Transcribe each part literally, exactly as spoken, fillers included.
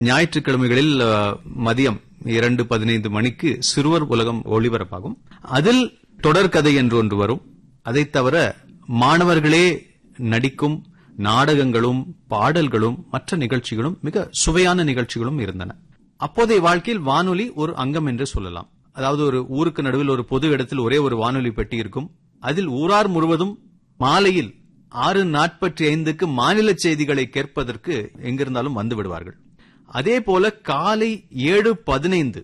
ஞாயிற்றுக்கிழமைகளில் மதியம் இரண்டு பதினைந்து மணிக்கு சிறுவர் உலகம் ஒளிபரப்பாகும். அதில் தொடர்கதை என்று ஒன்று வரும். அதைத் தவிர மாணவர்களே நடிக்கும் நாடகங்களும் பாடல்களும் மற்ற நிகழ்ச்சிகளும் மிக சுவையான நிகழ்ச்சிகளும் இருந்தன. அப்போதைய வாழ்க்கையில் வானொலி ஒரு அங்கம் என்று சொல்லலாம். அதாவது ஒரு ஊருக்கு நடுவில் ஒரு பொது இடத்தில் ஒரே ஒரு வானொலி பெட்டி இருக்கும். அதில் ஊரார் முழுவதும் மாலையில் ஆறு நாற்பத்தி ஐந்துக்கு மாநில செய்திகளை கேட்பதற்கு எங்கிருந்தாலும் வந்து விடுவார்கள். அதே போல காலை ஏழு பதினைந்து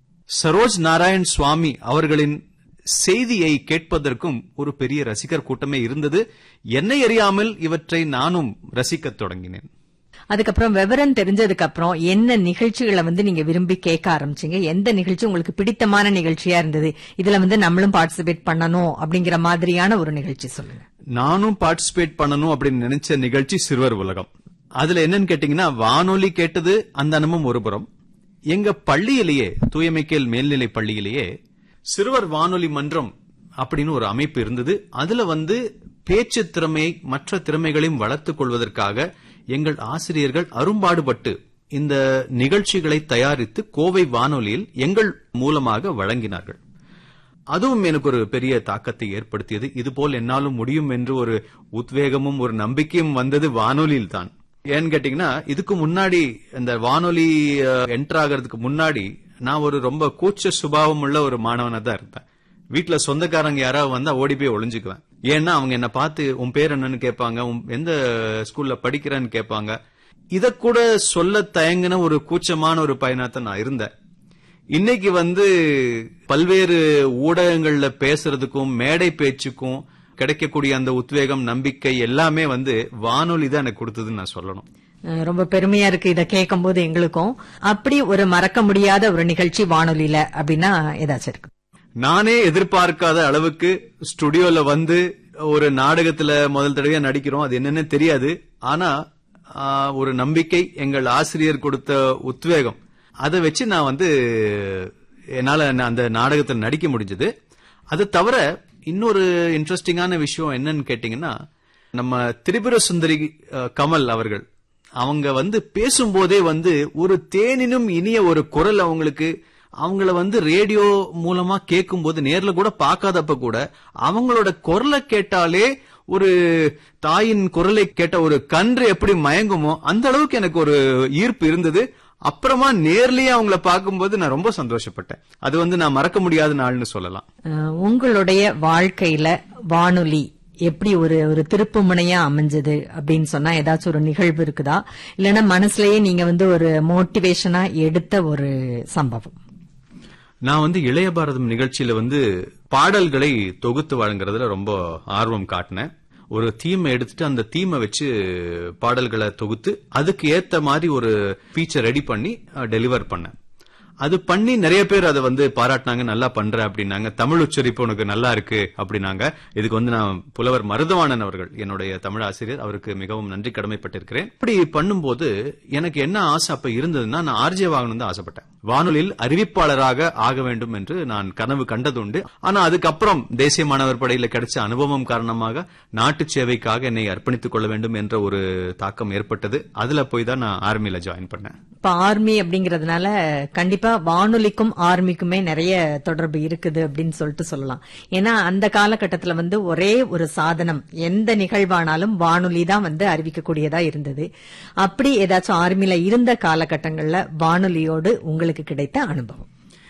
சரோஜ் நாராயண் சுவாமி அவர்களின் செய்தியை கேட்பதற்கும் ஒரு பெரிய ரசிகர் கூட்டமே இருந்தது. என்னை அறியாமல் இவற்றை நானும் ரசிக்கத் தொடங்கினேன். அதுக்கப்புறம் விவரம் தெரிஞ்சதுக்கு அப்புறம் என்ன நிகழ்ச்சிகளை வந்து நீங்க விரும்பி கேட்க ஆரம்பிச்சீங்க? எந்த நிகழ்ச்சி உங்களுக்கு பிடித்தமான நிகழ்ச்சியா இருந்தது? இதுல வந்து நம்மளும் பார்ட்டிசிபேட் பண்ணணும் அப்படிங்கிற மாதிரியான ஒரு நிகழ்ச்சி சொல்லுங்க. நானும் பார்ட்டிசிபேட் பண்ணணும் அப்படின்னு நினைச்ச நிகழ்ச்சி சிறுவர் உலகம். அதுல என்னன்னு கேட்டீங்கன்னா, வானொலி கேட்டது அந்த அனுபவம் ஒரு புறம். எங்க பள்ளியிலேயே தூயமைக்கேல் மேல்நிலை பள்ளியிலேயே சிறுவர் வானொலி மன்றம் அப்படின்னு ஒரு அமைப்பு இருந்தது. அதுல வந்து பேச்சு திறமை மற்ற திறமைகளையும் வளர்த்துக் கொள்வதற்காக எங்கள் ஆசிரியர்கள் அரும்பாடுபட்டு இந்த நிகழ்ச்சிகளை தயாரித்து கோவை வானொலியில் எங்கள் மூலமாக வழங்கினார்கள். அதுவும் எனக்கு ஒரு பெரிய தாக்கத்தை ஏற்படுத்தியது. இதுபோல் என்னாலும் முடியும் என்று ஒரு உத்வேகமும் ஒரு நம்பிக்கையும் வந்தது வானொலியில் தான். ஏன்னு கேட்டீங்கன்னா, இதுக்கு முன்னாடி இந்த வானொலி என்டர் ஆகிறதுக்கு முன்னாடி நான் ஒரு ரொம்ப கூச்ச சுபாவம் உள்ள ஒரு மாணவனா தான் இருந்தேன். வீட்டுல சொந்தக்காரங்க யாராவது வந்தா ஓடி போய் ஒளிஞ்சுக்குவேன். ஏன்னா அவங்க என்ன பார்த்து உன் பேர் என்னன்னு கேட்பாங்க, எந்த ஸ்கூல்ல படிக்கிறேன்னு கேட்பாங்க. இத கூட சொல்ல தயங்கின ஒரு கூச்சமான ஒரு பையனாத்தான் நான் இருந்தேன். இன்னைக்கு வந்து பல்வேறு ஊடகங்கள்ல பேசுறதுக்கும் மேடை பேச்சுக்கும் கிடைக்கக்கூடிய அந்த உத்வேகம் நம்பிக்கை எல்லாமே வந்து வானொலி தான் எனக்கு கொடுத்ததுன்னு நான் சொல்லணும். ரொம்ப பெருமையா இருக்கு இத கேட்கும் போது எங்களுக்கும். அப்படி ஒரு மறக்க முடியாத ஒரு நிகழ்ச்சி வானொலியில அப்படின்னா ஏதாச்சும் இருக்கு? நானே எதிர்பார்க்காத அளவுக்கு ஸ்டுடியோல வந்து ஒரு நாடகத்துல முதல் தடவையா நடிக்கிறோம். அது என்னன்னு தெரியாது. ஆனா ஒரு நம்பிக்கை, எங்கள் ஆசிரியர் கொடுத்த உத்வேகம், அதை வச்சு நான் வந்து என்னால அந்த நாடகத்தில் நடிக்க முடிஞ்சது. அது தவிர இன்னொரு இன்ட்ரெஸ்டிங்கான விஷயம் என்னன்னு கேட்டீங்கன்னா, நம்ம திரிபுர சுந்தரி கமல் அவர்கள் அவங்க வந்து பேசும்போதே வந்து ஒரு தேனினும் இனிய ஒரு குரல் அவங்களுக்கு. அவங்கள வந்து ரேடியோ மூலமா கேட்கும் போது நேர்ல கூட பார்க்காதப்ப கூட அவங்களோட குரலை கேட்டாலே ஒரு தாயின் குரலை கேட்ட ஒரு கன்று எப்படி மயங்குமோ அந்த அளவுக்கு எனக்கு ஒரு ஈர்ப்பு இருந்தது. அப்புறமா நேர்லயே அவங்கள பார்க்கும்போது நான் ரொம்ப சந்தோஷப்பட்டேன். அது வந்து நான் மறக்க முடியாத நாள்னு சொல்லலாம். உங்களுடைய வாழ்க்கையில வானொலி எப்படி ஒரு ஒரு திருப்பு முனையா அமைஞ்சது அப்படின்னு சொன்னா ஏதாச்சும் ஒரு நிகழ்வு இருக்குதா? இல்லன்னா மனசுலயே நீங்க வந்து ஒரு மோட்டிவேஷனா எடுத்த ஒரு சம்பவம்? நான் வந்து இளைய பாரதம் நிகழ்ச்சியில வந்து பாடல்களை தொகுத்து வழங்குறதுல ரொம்ப ஆர்வம் காட்டினேன். ஒரு தீமை எடுத்துட்டு அந்த தீமை வச்சு பாடல்களை தொகுத்து அதுக்கு ஏத்த மாதிரி ஒரு ஃபீச்சர் ரெடி பண்ணி டெலிவர் பண்ணேன். அது பண்ணி நிறைய பேர் அதை வந்து பாராட்டினாங்க, நல்லா பண்ற அப்படின்னாங்க. தமிழ் உச்சரிப்பு உனக்கு நல்லா இருக்கு அப்படின்னாங்க. இதுக்கு வந்து நான் புலவர் மருதவாணன் அவர்கள் என்னுடைய தமிழ் ஆசிரியர், அவருக்கு மிகவும் நன்றி கடமைப்பட்டிருக்கிறேன். இப்படி பண்ணும்போது எனக்கு என்ன ஆசை அப்ப இருந்ததுன்னா, நான் ஆர்ஜே வாங்கணும் தான் ஆசைப்பட்டேன். வானொலியில் அறிவிப்பாளராக ஆக வேண்டும் என்று நான் கனவு கண்டதுண்டு. ஆனா அதுக்கப்புறம் தேசிய மாணவர் படையில கிடைச்ச அனுபவம் காரணமாக நாட்டு சேவைக்காக என்னை அர்ப்பணித்துக் கொள்ள வேண்டும் என்ற ஒரு தாக்கம் ஏற்பட்டது. அதுல போய் தான் நான் ஆர்மியில ஜாயின் பண்ணேன். இப்ப ஆர்மி அப்படிங்கறதுனால கண்டிப்பா வானொலிக்கும் ஆர்மிக்குமே நிறைய தொடர்பு இருக்குது அப்படின்னு சொல்லிட்டு சொல்லலாம். ஏன்னா அந்த காலகட்டத்தில் வந்து ஒரே ஒரு சாதனம், எந்த நிகழ்வானாலும் வானொலி தான் வந்து அறிவிக்கக்கூடியதா இருந்தது. அப்படி ஏதாச்சும் ஆர்மியில இருந்த காலகட்டங்கள்ல வானொலியோடு உங்களுக்கு கிடைத்த அனுபவம்?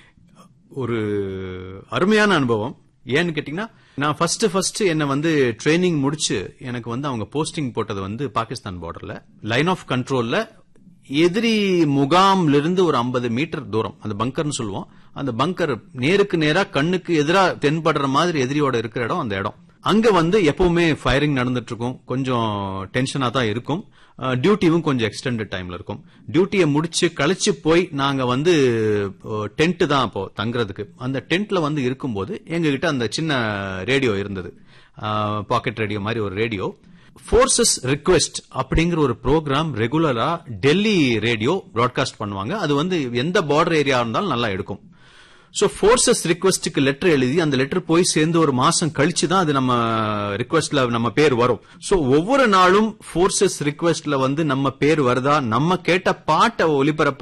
ஒரு அருமையான அனுபவம். ஏன்னு கேட்டீங்கன்னா, நான் ஃபர்ஸ்ட் ஃபர்ஸ்ட் என்ன வந்து ட்ரைனிங் முடிச்சு எனக்கு வந்து அவங்க போஸ்டிங் போட்டது வந்து பாகிஸ்தான் பார்டர்ல லைன் ஆஃப் கண்ட்ரோல்ல எதிரி முகாம்ல இருந்து ஒரு ஐம்பது மீட்டர் தூரம், அந்த பங்கர்னு சொல்லுவோம். அந்த பங்கர் நேருக்கு நேரா கண்ணுக்கு எதிராக தென்படுற மாதிரி எதிரியோட இருக்கிற இடம் அந்த இடம். அங்க வந்து எப்பவுமே ஃபயரிங் நடந்துட்டு இருக்கும். கொஞ்சம் டென்ஷனா தான் இருக்கும். டியூட்டியும் கொஞ்சம் எக்ஸ்டெண்டட் டைம்ல இருக்கும். டியூட்டியை முடிச்சு கழிச்சு போய் நாங்க வந்து டென்ட் தான் அப்போ தங்குறதுக்கு. அந்த டென்ட்ல வந்து இருக்கும்போது எங்ககிட்ட அந்த சின்ன ரேடியோ இருந்தது, பாக்கெட் ரேடியோ மாதிரி ஒரு ரேடியோ. ஃபோர்சஸ் ரிக்வெஸ்ட் அப்படிங்கிற ஒரு ப்ரோக்ராம் ரெகுலரா டெல்லி ரேடியோ பிராட்காஸ்ட் பண்ணுவாங்க. அது வந்து எந்த பார்டர் ஏரியா இருந்தாலும் நல்லா எடுக்கும். சோ ஃபோர்சஸ் ரிக்வெஸ்டுக்கு லெட்டர் எழுதி அந்த லெட்டர் போய் சேர்ந்து ஒரு மாசம் கழிச்சு தான் அது நம்ம ரிக்வெஸ்ட்ல நம்ம பேர் வரும். சோ ஒவ்வொரு நாளும் ஃபோர்சஸ் ரிக்வெஸ்ட்ல வந்து நம்ம பேர் வருதா, நம்ம கேட்ட பாட்டை ஒளிபரப்ப